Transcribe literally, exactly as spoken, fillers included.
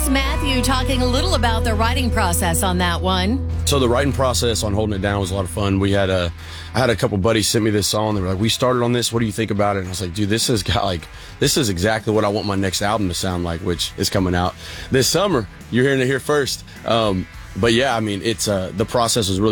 Here's Matthew talking a little about the writing process on that one. So the writing process on Holding It Down was a lot of fun. We had a, I had a couple buddies send me this song. They were like, we started on this. What do you think about it? And I was like, dude, this is got like, this is exactly what I want my next album to sound like, which is coming out this summer. You're hearing it here first. Um, but yeah, I mean, it's, uh, the process was really